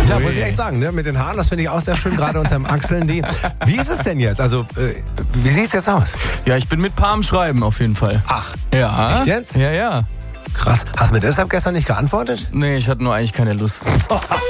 Ja, muss ich echt sagen, ne? Mit den Haaren, das finde ich auch sehr schön, gerade unterm Achseln. Wie ist es denn jetzt? Also, wie sieht es jetzt aus? Ja, ich bin mit Paar am Schreiben auf jeden Fall. Ach, Ja. echt jetzt? Ja, ja. Krass. Hast du mir deshalb gestern nicht geantwortet? Nee, ich hatte nur eigentlich keine Lust.